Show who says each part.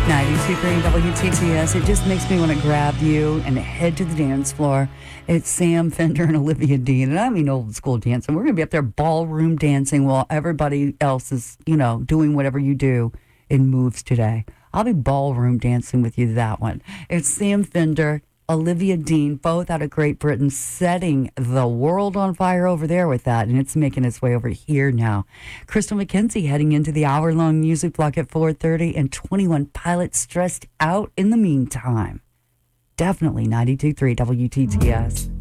Speaker 1: 92.3 WTTS. It just makes me want to grab you and head to the dance floor. It's Sam Fender and Olivia Dean, and I mean old school dancing. We're going to be up there ballroom dancing while everybody else is, doing whatever you do in moves today. I'll be ballroom dancing with you that one. It's Sam Fender, Olivia Dean, both out of Great Britain, setting the world on fire over there with that, and it's making its way over here now. Crystal McKenzie heading into the hour-long music block at 4:30, and 21 Pilots Stressed Out in the meantime. Definitely 92.3 WTTS.